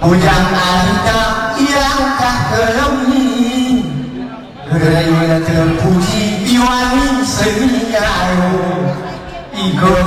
bujang alita yang tak kelem Gerai terpuji iwani seni ayo Iko